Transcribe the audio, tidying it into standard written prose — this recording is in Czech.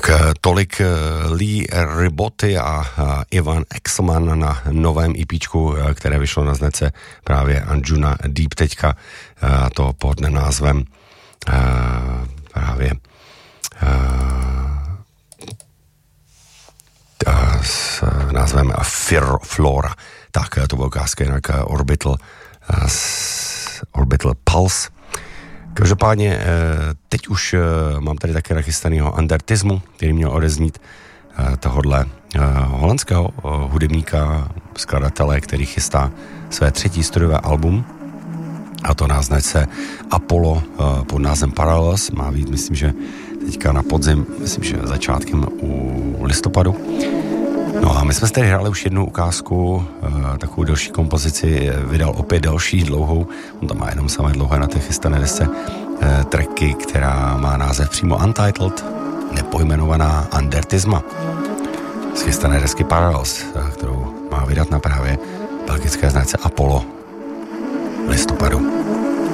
Tolik Lee Riboty a Ivan Exelman na novém EPčku, které vyšlo na značce právě Anjuna Deep teďka, a to pod názvem právě s názvem Flora. Tak, to byl ukázka jinak Orbital Pulse. Každopádně teď už mám tady také nachystanýho Andertismu, který měl odeznít tohodle holandského hudebníka, skladatele, který chystá své 3. studiové album, a to na značce Apollo pod názvem Parallels. Má být, myslím, že teďka na podzim, myslím, že začátkem u listopadu. No a my jsme si tady hráli už jednu ukázku, takovou delší kompozici, vydal opět další dlouhou, on tam má jenom samé dlouhé na té chystané desce tracky, která má název přímo Untitled, nepojmenovaná Andertisma. Z chystané desky Parallels, kterou má vydat na právě belgické značce Apollo v listopadu.